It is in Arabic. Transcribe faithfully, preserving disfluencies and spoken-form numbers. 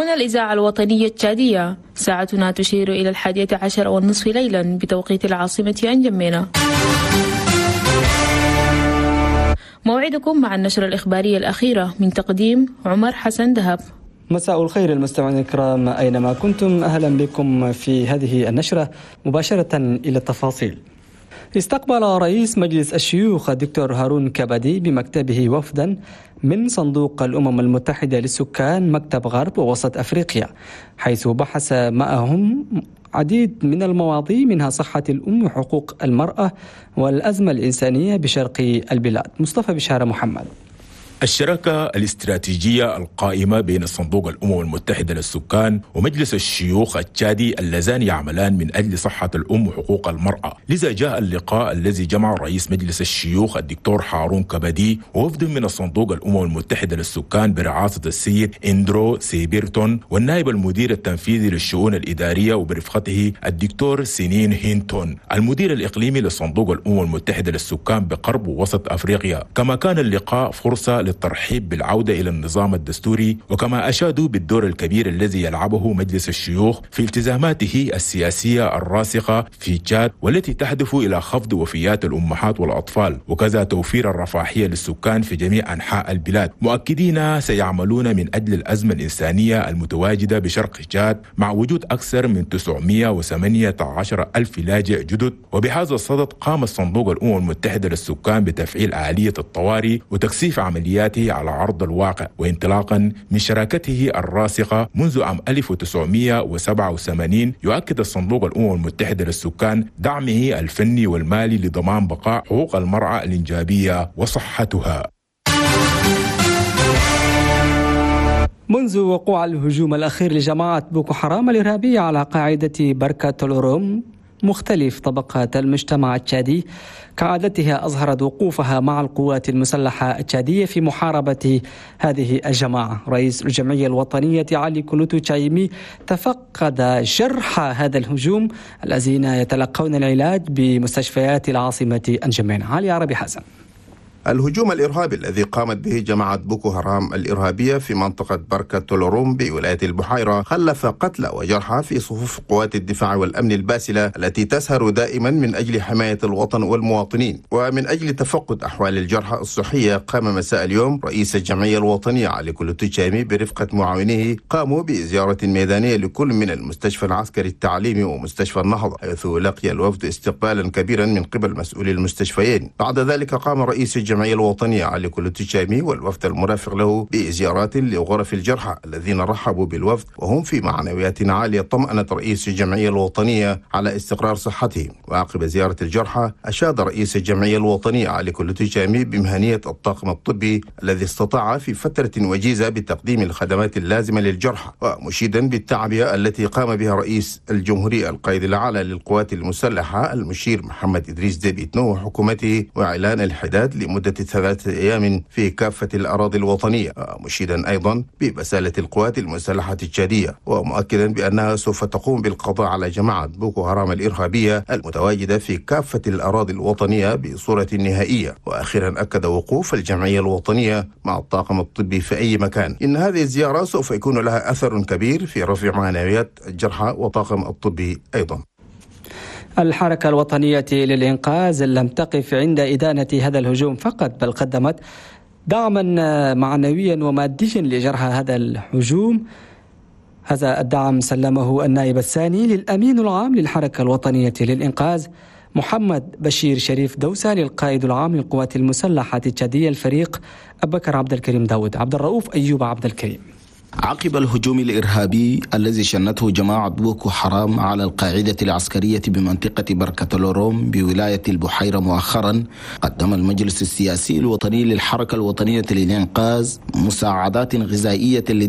هنا الإذاعة الوطنية التشادية، ساعتنا تشير إلى الحادية عشر والنصف ليلا بتوقيت العاصمة أنجمينا. موعدكم مع النشرة الإخبارية الأخيرة من تقديم عمر حسن دهب. مساء الخير المستمعين الكرام أينما كنتم، أهلا بكم في هذه النشرة. مباشرة إلى التفاصيل. استقبل رئيس مجلس الشيوخ الدكتور هارون كبدي بمكتبه وفدا من صندوق الأمم المتحدة للسكان مكتب غرب ووسط أفريقيا، حيث بحث معهم عديد من المواضيع منها صحة الأم وحقوق المرأة والأزمة الإنسانية بشرق البلاد. مصطفى بشارة محمد. الشراكة الاستراتيجية القائمة بين صندوق الأمم المتحدة للسكان ومجلس الشيوخ التشادي اللذان يعملان من أجل صحة الأم وحقوق المرأة، لذا جاء اللقاء الذي جمع رئيس مجلس الشيوخ الدكتور هارون كبدي ووفد من الصندوق الأمم المتحدة للسكان برعاية السيد إندرو سيبيرتون والنائب المدير التنفيذي للشؤون الإدارية وبرفقته الدكتور سينين هينتون المدير الإقليمي لصندوق الأمم المتحدة للسكان بقرب ووسط أفريقيا. كما كان اللقاء فرصة للترحيب بالعودة إلى النظام الدستوري، وكما أشادوا بالدور الكبير الذي يلعبه مجلس الشيوخ في التزاماته السياسية الراسخة في تشاد والتي تهدف إلى خفض وفيات الأمهات والأطفال، وكذا توفير الرفاهية للسكان في جميع أنحاء البلاد، مؤكدين سيعملون من أجل الأزمة الإنسانية المتواجدة بشرق تشاد مع وجود أكثر من تسعمائة وثمانية عشر ألف لاجئ جدد. وبهذا الصدد قام الصندوق الأمم المتحدة للسكان بتفعيل آلية الطوارئ وتكثيف عمليات على عرض الواقع، وانطلاقا من شراكته الراسخة منذ عام ألف وتسعمائة وسبعة وثمانين يؤكد الصندوق الأمم المتحدة للسكان دعمه الفني والمالي لضمان بقاء حقوق المرأة الإنجابية وصحتها. منذ وقوع الهجوم الأخير لجماعة بوكو حرام الإرهابية على قاعدة بركة الأوروم، مختلف طبقات المجتمع التشادي كعادتها أظهرت وقوفها مع القوات المسلحة التشادية في محاربة هذه الجماعة. رئيس الجمعية الوطنية علي كولوتو تشايمي تفقد جرحى هذا الهجوم الذين يتلقون العلاج بمستشفيات العاصمة أنجمينا. علي عربي حسن. الهجوم الإرهابي الذي قامت به جماعة بوكو هرام الإرهابية في منطقة بركة تولوروم بولاية البحيرة خلف قتلى وجرحى في صفوف قوات الدفاع والأمن الباسلة التي تسهر دائما من أجل حماية الوطن والمواطنين. ومن أجل تفقد أحوال الجرحى الصحية، قام مساء اليوم رئيس الجمعية الوطنية علي كولوتو تشايمي برفقة معاونيه قاموا بزيارة ميدانية لكل من المستشفى العسكري التعليمي ومستشفى النهضة، حيث لقي الوفد استقبالا كبيرا من قبل مسؤولي المستشفيين. بعد ذلك قام رئيس الجمعية الوطنية علي كولوتو تشايمي والوفد المرافق له بزيارات لغرف الجرحى الذين رحبوا بالوفد وهم في معنويات عالية طمأنت رئيس الجمعية الوطنية على استقرار صحتهم. وعقب زيارة الجرحى أشاد رئيس الجمعية الوطنية علي كولوتو تشايمي بمهنية الطاقم الطبي الذي استطاع في فترة وجيزة بتقديم الخدمات اللازمة للجرحى، ومشيدا بالتعبئة التي قام بها رئيس الجمهورية القائد الأعلى للقوات المسلحة المشير محمد إدريس ديب إتنو وحكومته، وإعلان الحداد لمدة ثلاثة أيام في كافة الأراضي الوطنية، مشيدا أيضا ببسالة القوات المسلحة التشادية، ومؤكدا بأنها سوف تقوم بالقضاء على جماعة بوكو هرام الإرهابية المتواجدة في كافة الأراضي الوطنية بصورة نهائية. وأخيرا أكد وقوف الجمعية الوطنية مع الطاقم الطبي في أي مكان. إن هذه الزيارة سوف يكون لها أثر كبير في رفع معنويات الجرحى وطاقم الطبي أيضا. الحركة الوطنية للإنقاذ لم تقف عند إدانة هذا الهجوم فقط، بل قدمت دعما معنويا وماديا لجرحى هذا الهجوم. هذا الدعم سلمه النائب الثاني للأمين العام للحركة الوطنية للإنقاذ محمد بشير شريف دوسة للقائد العام للقوات المسلحة التشادية الفريق أبكر عبد الكريم داود. عبد الرؤوف أيوب عبد الكريم. عقب الهجوم الإرهابي الذي شنته جماعة بوكو حرام على القاعدة العسكرية بمنطقة بركة الأوروم بولاية البحيرة مؤخرا، قدم المجلس السياسي الوطني للحركة الوطنية للإنقاذ مساعدات غذائية